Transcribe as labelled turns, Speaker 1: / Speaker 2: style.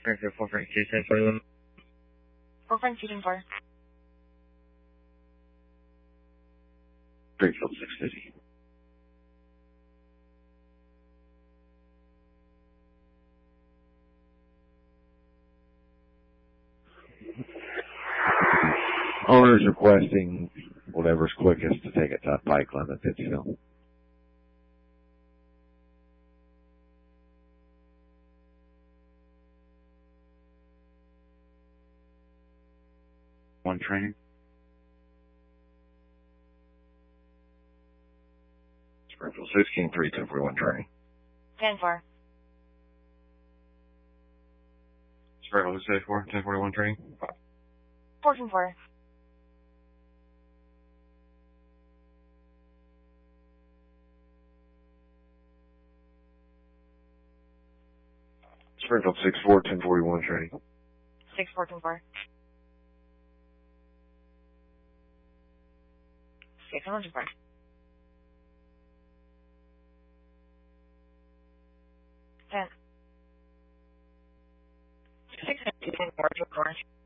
Speaker 1: Springfield 442, 1041.
Speaker 2: 4.4.
Speaker 3: Springfield 650. Owner's requesting whatever's quickest to take it to Pike Limit, Pittsfield.
Speaker 4: One training.
Speaker 3: Springfield 16-3, 1041 training.
Speaker 2: 10-4.
Speaker 4: Springfield 684, 1041 training.
Speaker 2: 14-4.
Speaker 3: Springfield 64, 1041 training.
Speaker 2: 6-4, 10-4. 6-1-4. 10. 6-10, 4,